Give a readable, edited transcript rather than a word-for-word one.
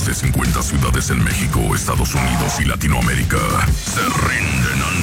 más de 50 ciudades en México, Estados Unidos y Latinoamérica se rinden ante